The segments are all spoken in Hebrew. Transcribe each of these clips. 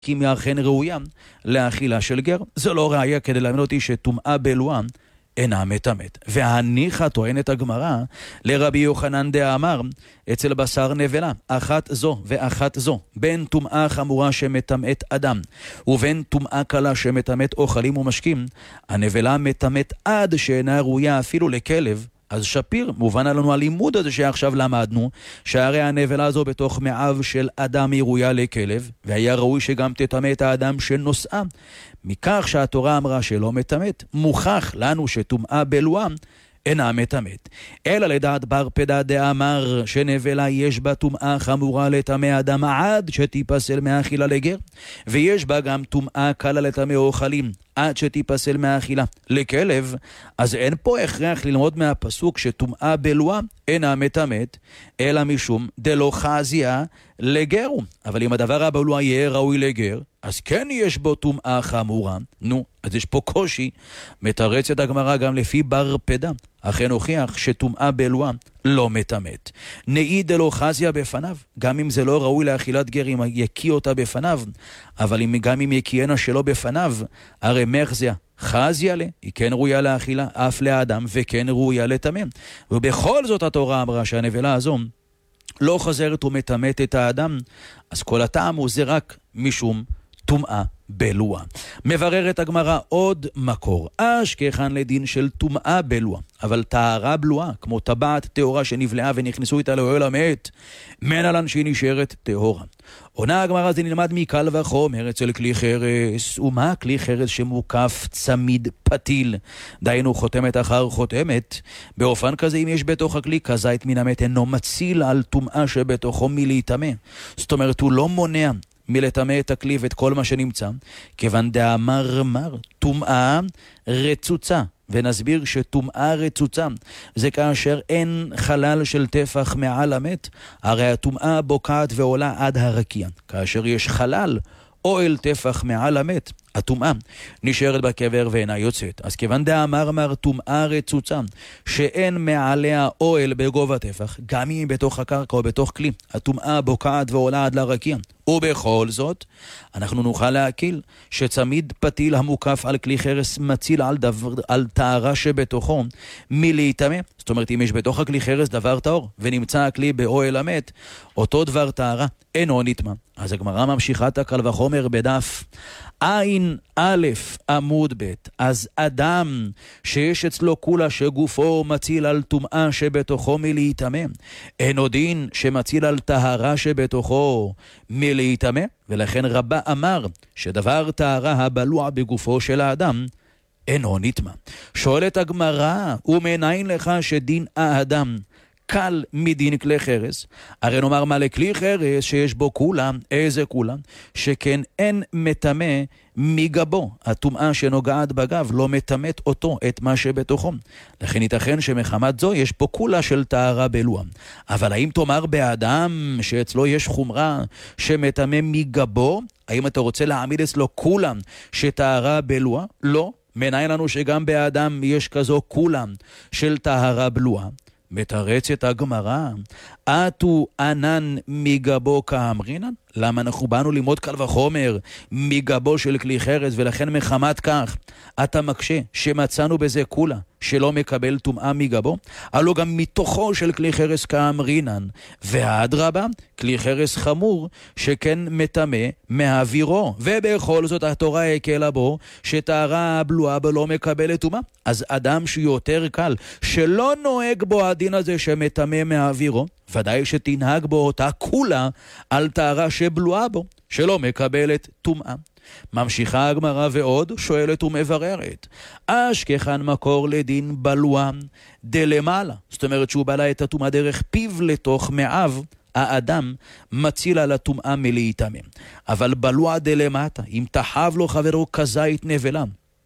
כי היא אכן ראויה לאכילה של גר. זו לא ראיה כדי להאמין אותי שטומאה בלואה אינה מטמאת. והניחא טוענת הגמרא לרבי יוחנן דאמר אצל בשר נבלה, אחת זו ואחת זו, בין טומאה חמורה שמטמאת אדם ובין טומאה קלה שמטמאת אוכלים ומשקים, הנבלה מטמאת עד שאינה ראויה אפילו לכלב. אז שפיר, מובן לנו הלימוד הזה שעכשיו למדנו, שהרי הנבלה הזו בתוך מעב של אדם היא ראויה לכלב, והיה ראוי שגם תטמא את האדם שנושאה. מכך שהתורה אמרה שלא מטמאת, מוכח לנו שטומאה בלואה אינה מטמאת. אלא לדעת בר פדה דאמר שנבלה יש בה טומאה חמורה לטמא אדם עד שתיפסל מאכילה לגר, ויש בה גם טומאה קלה לטמא אוכלים עד שתיפסל מאכילה לכלב. אז אין פה הכרח ללמוד מהפסוק שטומאה בלואה אינה מטמאת, אלא משום דלא חזיה לגרו. אבל אם הדבר הבלוע יהיה ראוי לגר, אז כן יש בו טומאה חמורה. נו, אז יש פה קושי. מתרצת הגמרא גם לפי בר פדה, אכן הוכיח שטומאה בלואה לא מטמאת. נאי דלא חזיה בפניו, גם אם זה לא ראוי לאכילת גר, אם יקיא אותה בפניו, אבל גם אם יקיינה שלא בפניו, הרי מחזיה חזיה לה, היא כן ראויה לאכילה אף לאדם וכן ראויה לטמא. ובכל זאת התורה אמרה שהנבלה הזו לא חזרת ומטמאת את האדם, אז כל הטעם הוא זה רק משום טומאה בלואה. מבררת הגמרא עוד מקור, אשכחן לדין של טומאה בלואה, אבל טהרה בלואה, כמו טבעת טהורה שנבלעה ונכנסו איתה לאוהל המת, מנהלן שהיא נשארת טהורה. עונה הגמרא, זה נלמד מקל וחומר אצל כלי חרס. ומה כלי חרס שמוקף צמיד פתיל, דיינו חותמת אחר חותמת? באופן כזה אם יש בתוך הכלי כזית מן המת, אינו מציל על טומאה שבתוכו מלהיטמא. זאת אומרת הוא לא מונע מלטמא את הכלי ואת כל מה שנמצא, כיוון דאמר מר טומאה רצוצה. ונסביר שטומאה רצוצה זה כאשר אין חלל של טפח מעל המת, הרי הטומאה בוקעת ועולה עד הרקיע. כאשר יש חלל אוהל טפח מעל המת, הטומאה נשארת בקבר ואינה יוצאת. אז כיוון דאמר מר טומאה רצוצה שאין מעליה אוהל בגובה טפח, גם אם בתוך הקרקע או בתוך כלי, הטומאה בוקעת ועולה עד לרקיע. ובכל זאת אנחנו נוכל להקיל שצמיד פתיל המוקף על כלי חרס מציל על טהרה שבתוכו מלהיטמא. זאת אומרת אם יש בתוך הכלי חרס דבר טהור ונמצא הכלי באוהל המת, אותו דבר טהרה אינו נטמא. אז הגמרא ממשיכה את הקל וחומר בדף עין א' עמוד ב'. אז אדם שיש אצלו כולה שגופו מציל על טומאה שבתוכו מלהיטמא, אינו דין שמציל על טהרה שבתוכו מלהיטמא. ולכן רבה אמר שדבר טהרה הבלוע בגופו של האדם אינו נטמא. שואלת הגמרא, ומניין לך שדין האדם קל מדין כלי חרס? הרי נאמר מה לכלי חרס שיש בו כולה, איזה כולה? שכן אין מטמא מגבו. הטומאה שנוגעת בגב לא מטמאת אותו, את מה שבתוכו. לכן ייתכן שמחמת זו יש פה כולה של טהרה בלואה. אבל האם תאמר באדם שאצלו יש חומרה שמטמא מגבו? האם אתה רוצה להעמיד אצלו כולה שטהרה בלואה? לא. מניין לנו שגם באדם יש כזו כולה של טהרה בלואה. מתרצת הגמרא, אתו ענן מגבו כאמרינן? למה אנחנו באנו ללמוד קל וחומר מגבו של כלי חרס, ולכן מחמת כך אתה מקשה שמצאנו בזה כולה שלא מקבל טומאה מגבו? הלא גם מתוכו של כלי חרס כאמרינן, והאדרבה כלי חרס חמור שכן מטמא מהאווירו, ובכל זאת התורה הקלה בו שטהרה הבלואה בו לא מקבלת טומאה. אז אדם שיותר קל שלא נוהג בו הדין הזה שמטמא מהאווירו, ודאי שתנהג בו אותה כולה על טהרה שבלואה בו שלא מקבלת טומאה. ממשיכה הגמרא ועוד שואלת ומבררת, אשכחן מקור לדין בלואה דלמעלה? זאת אומרת שהוא בלע את הטומאה דרך פיו לתוך מעב, האדם מציל על הטומאה מלהיטמא. אבל בלוע דלמטה, אם תחב לו חברו כזית נבלה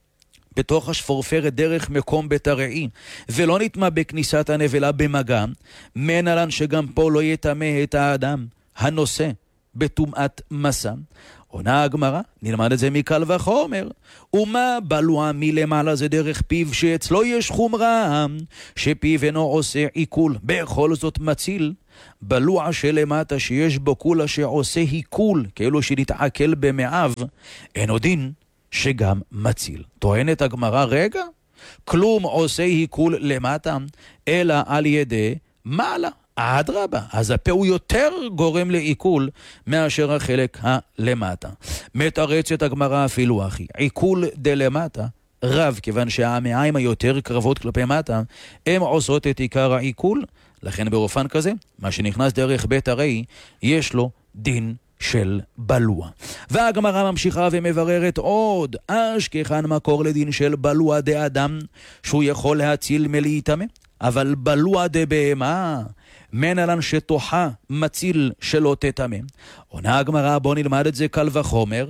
בתוך השפורפרת דרך מקום בית הרעי, ולא נטמא בכניסת הנבלה במגע, מנהלן שגם פה לא יטמא את האדם הנושא בטומאת מסע. עונה הגמרא, נלמד את זה מקל וחומר. ומה בלוע מלמעלה זה דרך פיו שאצלו יש חומרה, שפיו אינו עושה עיכול, בכל זאת מציל. בלוע שלמטה שיש בו כולה שעושה עיכול, כאילו שנתעכל במעיו, אינו דין שגם מציל. טוענת הגמרא, רגע, כלום עושה עיכול למטה, אלא על ידי מעלה. אדרבה, אז הפה הוא יותר גורם לעיכול מאשר החלק הלמטה. מתרצת הגמרא אפילו אחי, עיכול דלמטה רב, כיוון שהמעיים היותר קרבות כלפי מטה, הם עושות את עיקר העיכול, לכן באופן כזה, מה שנכנס דרך בית הרי, יש לו דין של בלוע. והגמרא ממשיכה ומבררת עוד, אשכחן מקור לדין של בלוע דאדם, שהוא יכול להציל מלהיטמא, אבל בלוע דבהמה, מנלן שתוחה מציל שלא תטמא. עונה הגמרא, בוא נלמד את זה קל וחומר,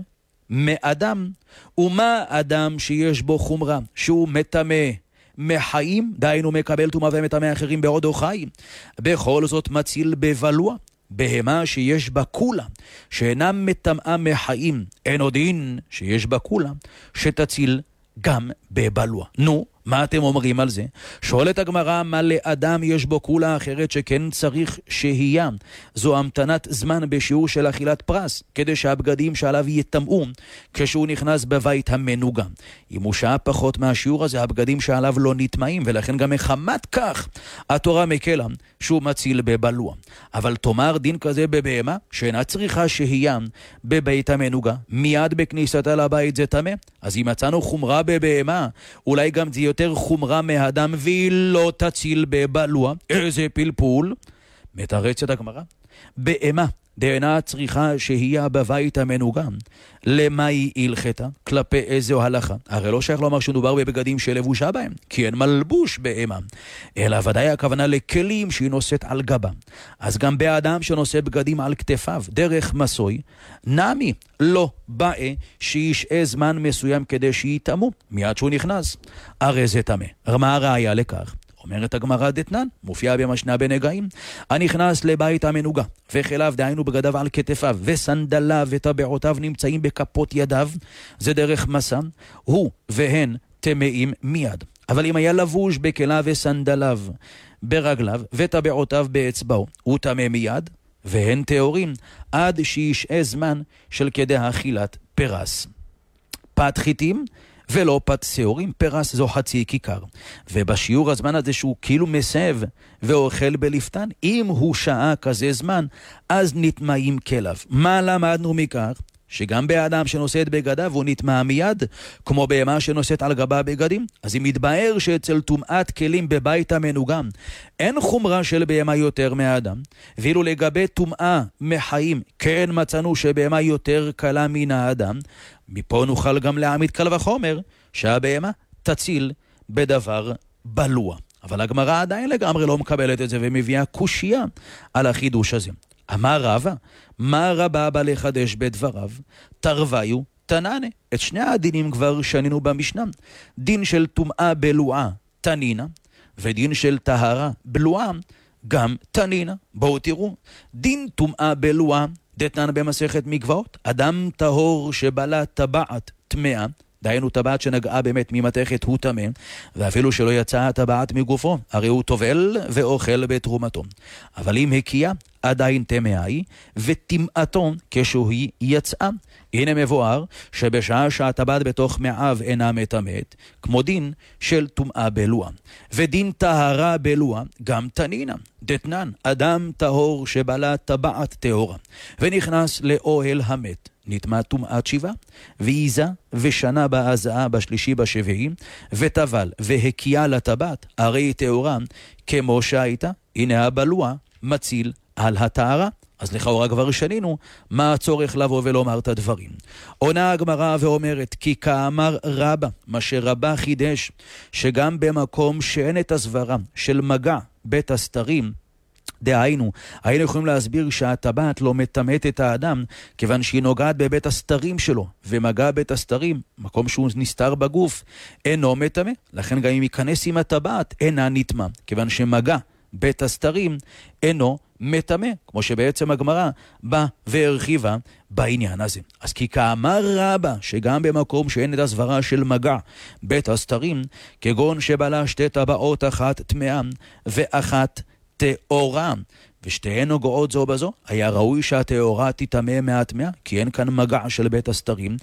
מאדם. ומה אדם שיש בו חומרה, שהוא מטמא מחיים, דיינו מקבל טומאה ומטמא אחרים בעודו חי, בכל זאת מציל בבלוע. בהמה שיש בה כולה, שאינם מטמאה מחיים, אין עוד דין שיש בה כולה, שתציל גם בבלוע. נו, מה אתם אומרים על זה? שואלת הגמרא, מה לאדם יש בו כולה אחרת שכן צריך שהייה? זו המתנת זמן בשיעור של אכילת פרס, כדי שהבגדים שעליו יטמאו כשהוא נכנס בבית המנוגה. אם הוא שעה פחות מהשיעור הזה, הבגדים שעליו לא נטמאים, ולכן גם מחמת כך התורה מקלה שהוא מציל בבלוע. אבל תאמר דין כזה בבהמה, שאינה צריכה שהייה בבית המנוגה, מיד בכניסתה לבית זה טמא. אז אם מצאנו חומרה בבהמה, אולי גם זה יותר חומרה מהאדם והיא לא תציל בבלוע. איזה פלפול. מתרצת הגמרא, בהמה דאינה צריכה שהייה בבית המנוגה, למה היא הלכתה? כלפי איזו הלכה? הרי לא שייך לומר שמדובר בבגדים שלבושה בהם, כי אין מלבוש בהמה, אלא ודאי הכוונה לכלים שהיא נושאת על גבה. אז גם באדם שנושא בגדים על כתפיו דרך מסוי, נמי לא באה שישעה זמן מסוים כדי שיטמאו מיד שהוא נכנס, הרי זה טמא. מה הראיה לכך? אומרת הגמרא דתנן, מופיעה במשנה בנגעים, הנכנס לבית המנוגה, וכליו דהיינו בגדיו על כתפיו, וסנדליו וטבעותיו נמצאים בכפות ידיו, זה דרך מסע, הוא והן טמאים מיד. אבל אם היה לבוש בכליו וסנדליו ברגליו, וטבעותיו באצבעו, הוא טמא מיד, והן טהורים, עד שישעה זמן של כדי האכילת פרס. פת חיטים, ולא פת שעורים, פרס זו חצי כיכר. ובשיעור הזמן הזה שהוא כאילו מסב ואוכל בלפתן, אם הוא שעה כזה זמן, אז נטמאים כליו. מה למדנו מכך? שגם באדם שנושא את בגדיו הוא נטמא מיד, כמו בהמה שנושאת על גבה בגדים. אז אם מתבאר שאצל טומאת כלים בבית המנוגה אין חומרה של בהמה יותר מהאדם, ואילו לגבי טומאה מחיים כן מצאנו שבהמה יותר קלה מן האדם, מפה נוכל גם להעמיד קל וחומר שהבהמה תציל בדבר בלוע. אבל הגמרא עדיין לגמרי לא מקבלת את זה ומביאה קושיה על החידוש הזה. אמר רבא, מה רבא בא לחדש בדבריו? תרוויו תננה. את שני הדינים כבר שנינו במשנה. דין של טומאה בלועה תנינה, ודין של טהרה בלועה גם תנינה. בואו תראו, דין טומאה בלועה דתנן במסכת מקוואות, אדם טהור שבלה טבעת טמאה, דהיינו טבעת שנגעה באמת ממתכת הוא טמא, ואפילו שלא יצאה הטבעת מגופו, הרי הוא טובל ואוכל בתרומתו. אבל אם הקיעה, עדיין טמאה היא, וטמאתו כשהיא יצאה. הנה מבואר שבשעה שהטבעת בתוך מעיו אינה מטמאת, כמו דין של טומאה בלועה. ודין טהרה בלועה גם תנינה. דתנן, אדם טהור שבלה טבעת טהורה, ונכנס לאוהל המת, נטמא טומאת שבעה, ועיזה ושנה בהזעה בשלישי בשביעי, וטבל והקיעה לטבעת, הרי היא טהורה כמו שהייתה. הנה הבלוע מציל על הטהרה. אז לכאורה כבר שנינו מה הצורך לבוא ולומר את הדברים. עונה הגמרא ואומרת, כי כאמר רבא, מה שרבא חידש, שגם במקום שאין את הסברה של מגע בית הסתרים, דהיינו, היינו יכולים להסביר שהטבעת לא מטמאת את האדם, כיוון שהיא נוגעת בבית הסתרים שלו, ומגע בית הסתרים, מקום שהוא נסתר בגוף, אינו מטמא. לכן גם אם ייכנס עם הטבעת, אינה נטמא, כיוון שמגע בית הסתרים אינו מטמא, כמו שבעצם הגמרא בא והרחיבה בעניין הזה. אז כי כאמר רבא, שגם במקום שאין את הסברה של מגע בית הסתרים, כגון שבלה שתי טבעות, אחת טמאה ואחת טהורה, ושתיהן נוגעות זו בזו, היה ראוי שהטהורה תטמא מהטמאה, כי אין כאן מגע של בית הסתרים,